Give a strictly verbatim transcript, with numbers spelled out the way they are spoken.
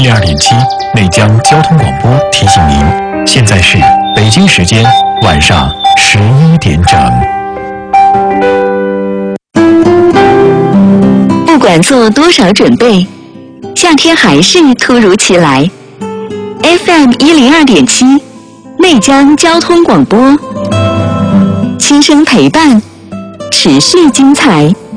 一二点七，内江交通广播提醒您，现在是北京时间晚上十一点整。 不管做多少准备，夏天还是突如其来。F M 一零二点七，内江交通广播，轻声陪伴，持续精彩。